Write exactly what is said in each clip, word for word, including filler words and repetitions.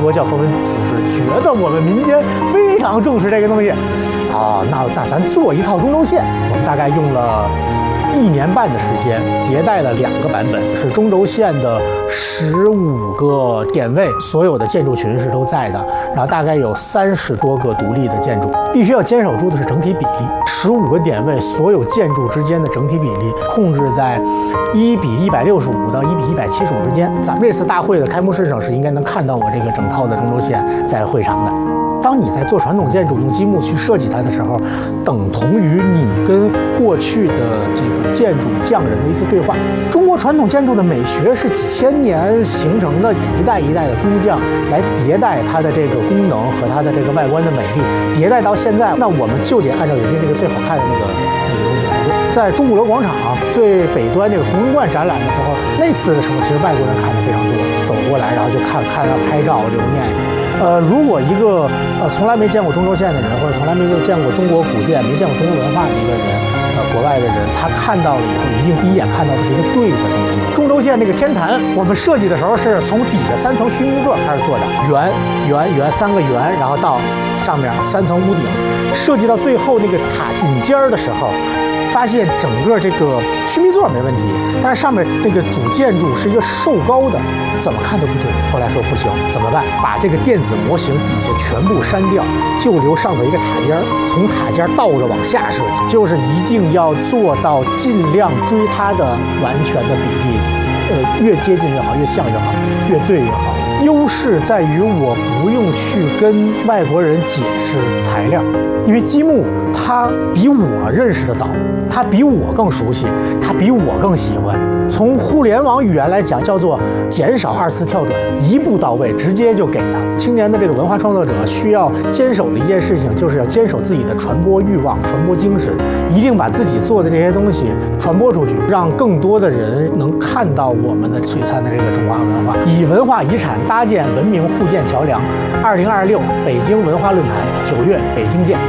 国教科文组织觉得我们民间非常重视这个东西，啊，那那咱做一套中轴线，我们大概用了一年半的时间，迭代了两个版本，是中轴线的十五个点位，所有的建筑群是都在的，然后大概有三十多个独立的建筑，必须要坚守住的是整体比例，十五个点位，所有建筑之间的整体比例控制在一比一百六十五到一比一百七十五之间。咱们这次大会的开幕式上是应该能看到我这个整套的中轴线在会场的。当你在做传统建筑用积木去设计它的时候，等同于你跟过去的这个建筑匠人的一次对话。中国传统建筑的美学是几千年形成的，一代一代的工匠来迭代它的这个功能和它的这个外观的美丽，迭代到现在，那我们就得按照人家那个最好看的那个那个东西来做。在钟鼓楼广场最北端那个红文观展览的时候，那次的时候其实外国人看的非常多，走过来然后就看看着拍照留念。呃，如果一个呃从来没见过中轴线的人，或者从来没就见过中国古建、没见过中国文化的一个人，呃，国外的人，他看到了以后，一定第一眼看到的是一个对的东西。中轴线那个天坛，我们设计的时候是从底下三层须弥座开始做的，圆圆圆三个圆，然后到上面三层屋顶，设计到最后那个塔顶尖儿的时候。发现整个这个须弥座没问题，但是上面那个主建筑是一个瘦高的，怎么看都不对。后来说不行，怎么办？把这个电子模型底下全部删掉，就留上头一个塔尖儿，从塔尖倒着往下设计，就是一定要做到尽量追它的完全的比例，呃，越接近越好，越像越好，越对越好。优势在于我不用去跟外国人解释材料，因为积木它比我认识的早，它比我更熟悉，它比我更喜欢。从互联网语言来讲，叫做减少二次跳转，一步到位，直接就给他。青年的这个文化创作者需要坚守的一件事情，就是要坚守自己的传播欲望、传播精神，一定把自己做的这些东西传播出去，让更多的人能看到我们的璀璨的这个中华文化，以文化遗产搭建文明互鉴桥梁。二零二六北京文化论坛，九月北京见。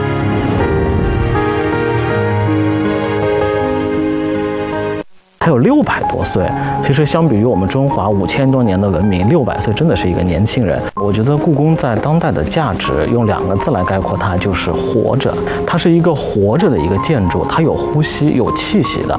还有六百多岁，其实相比于我们中华五千多年的文明，六百岁真的是一个年轻人。我觉得故宫在当代的价值，用两个字来概括它，就是活着。它是一个活着的一个建筑，它有呼吸、有气息的。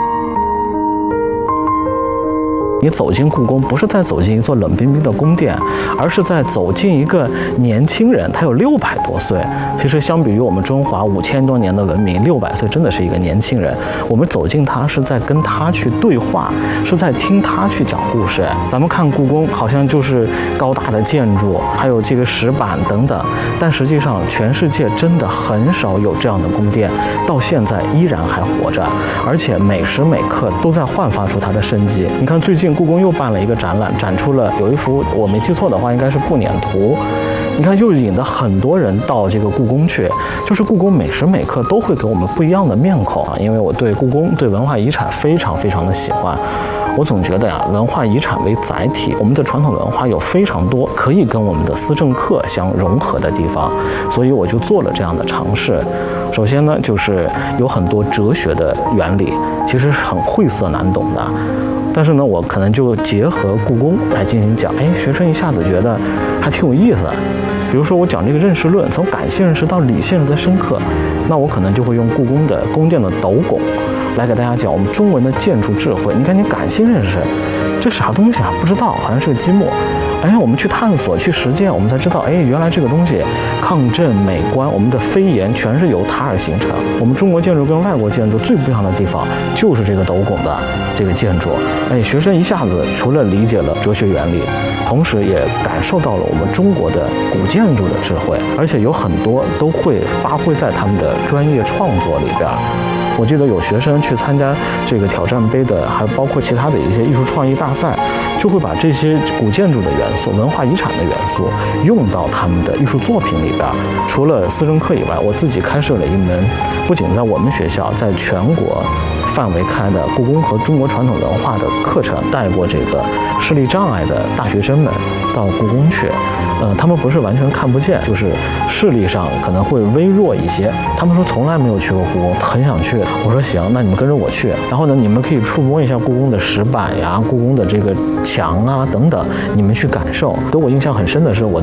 你走进故宫，不是在走进一座冷冰冰的宫殿，而是在走进一个年轻人，他有六百多岁。其实相比于我们中华五千多年的文明，六百岁真的是一个年轻人。我们走进他，是在跟他去对话，是在听他去讲故事。咱们看故宫，好像就是高大的建筑，还有这个石板等等，但实际上全世界真的很少有这样的宫殿，到现在依然还活着，而且每时每刻都在焕发出它的生机。你看最近故宫又办了一个展览，展出了有一幅我没记错的话应该是步辇图，你看又引得很多人到这个故宫去，就是故宫每时每刻都会给我们不一样的面孔啊。因为我对故宫对文化遗产非常非常的喜欢，我总觉得呀，文化遗产为载体，我们的传统文化有非常多可以跟我们的思政课相融合的地方，所以我就做了这样的尝试。首先呢，就是有很多哲学的原理，其实很晦涩难懂的。但是呢，我可能就结合故宫来进行讲，哎，学生一下子觉得还挺有意思。比如说我讲这个认识论，从感性认识到理性认识的深刻，那我可能就会用故宫的宫殿的斗拱来给大家讲我们中文的建筑智慧。你看，你感性认识这啥东西啊？不知道，好像是个积木。哎，我们去探索、去实践，我们才知道，哎，原来这个东西抗震、美观，我们的飞檐全是由它而形成。我们中国建筑跟外国建筑最不一样的地方，就是这个斗拱的这个建筑。哎，学生一下子除了理解了哲学原理，同时也感受到了我们中国的古建筑的智慧，而且有很多都会发挥在他们的专业创作里边。我记得有学生去参加这个挑战杯的，还包括其他的一些艺术创意大赛，就会把这些古建筑的元素、文化遗产的元素用到他们的艺术作品里边。除了思政课以外，我自己开设了一门，不仅在我们学校，在全国范围开的故宫和中国传统文化的课程，带过这个视力障碍的大学生们到故宫去。呃，他们不是完全看不见，就是视力上可能会微弱一些。他们说从来没有去过故宫，很想去。我说行，那你们跟着我去。然后呢，你们可以触摸一下故宫的石板呀、故宫的这个墙啊等等，你们去感受。给我印象很深的是，我